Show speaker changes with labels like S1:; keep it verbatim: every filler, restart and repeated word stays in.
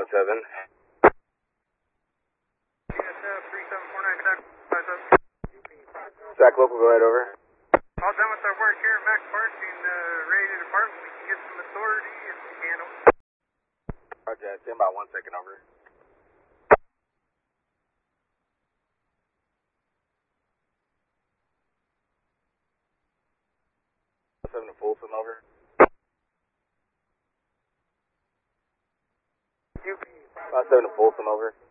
S1: seven. Track local, go right over.
S2: All done with our work here at Max Parking, uh, ready to depart when we can get some authority and some candles.
S1: Roger, stand by one second over. seven to Folsom over. five seven to Folsom over.